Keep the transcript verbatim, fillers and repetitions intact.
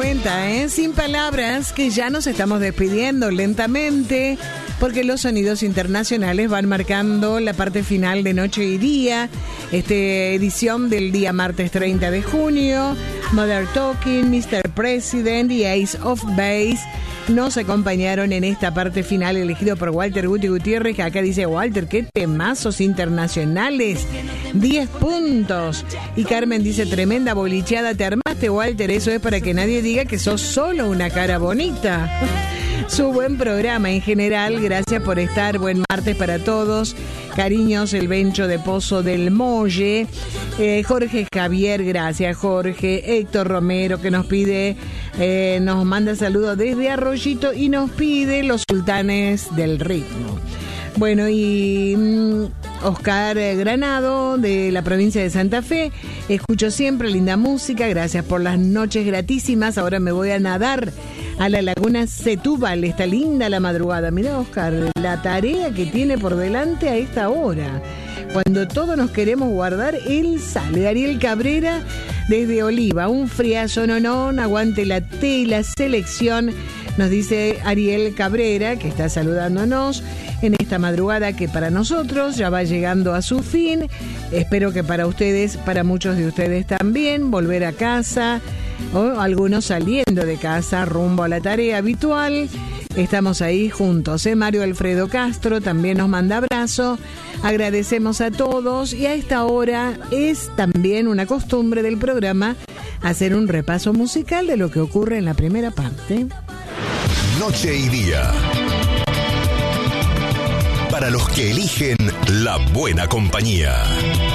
vuelta, ¿eh? Sin palabras, que ya nos estamos despidiendo lentamente, porque los sonidos internacionales van marcando la parte final de Noche y Día, esta edición del día martes treinta de junio. Mother Talking, mister President y Ace of Base nos acompañaron en esta parte final, elegido por Walter Guti Gutiérrez, que acá dice: Walter, qué temazos internacionales, diez puntos. Y Carmen dice: tremenda bolicheada te armaste, Walter, eso es para que nadie diga que sos solo una cara bonita. Su buen programa en general, gracias por estar, buen martes para todos. Cariños, el Bencho de Pozo del Molle. Eh, Jorge Javier, gracias Jorge. Héctor Romero, que nos pide, eh, nos manda saludos desde Arroyito y nos pide Los Sultanes del Ritmo. Bueno, y mmm, Oscar Granado, de la provincia de Santa Fe. Escucho siempre linda música, gracias por las noches gratísimas. Ahora me voy a nadar a la laguna Setúbal, está linda la madrugada. Mirá, Oscar, la tarea que tiene por delante a esta hora. Cuando todos nos queremos guardar, él sale. Ariel Cabrera, desde Oliva, un friazo, no, no, aguante la tela, selección. Nos dice Ariel Cabrera, que está saludándonos en esta madrugada que para nosotros ya va llegando a su fin. Espero que para ustedes, para muchos de ustedes también, volver a casa, o algunos saliendo de casa rumbo a la tarea habitual. Estamos ahí juntos, ¿eh? Mario Alfredo Castro también nos manda abrazo. Agradecemos a todos, y a esta hora es también una costumbre del programa hacer un repaso musical de lo que ocurre en la primera parte. Noche y Día. Para los que eligen la buena compañía.